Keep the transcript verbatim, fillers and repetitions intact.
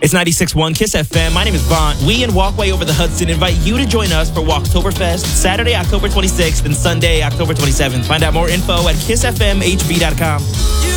It's ninety-six point one KISS F M. My name is Vaughn. We and Walkway Over the Hudson invite you to join us for Walktoberfest Saturday, October twenty-sixth and Sunday, October twenty-seventh. Find out more info at kiss f m h b dot com.